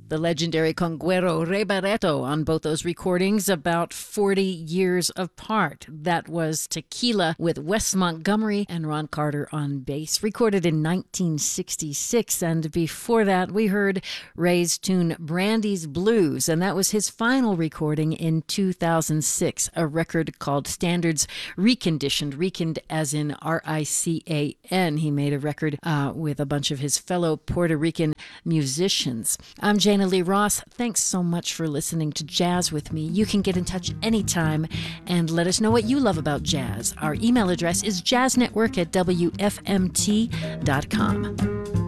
The legendary Conguero Ray Barreto on both those recordings, about 40 years apart. That was Tequila with Wes Montgomery and Ron Carter on bass, recorded in 1966. And before that, we heard Ray's tune Brandy's Blues, and that was his final recording in 2006, a record called Standards Reconditioned, reconed as in R-I-C-A-N. He made a record with a bunch of his fellow Puerto Rican musicians. I'm Jana Lee Ross. Thanks so much for listening to Jazz with me. You can get in touch anytime and let us know what you love about jazz. Our email address is jazznetwork@wfmt.com.